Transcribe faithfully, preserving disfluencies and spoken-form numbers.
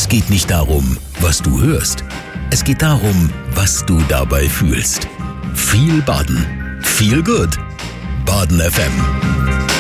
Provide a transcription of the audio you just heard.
Es geht nicht darum, was du hörst. Es geht darum, was du dabei fühlst. Viel Baden. Viel gut. Baden F M.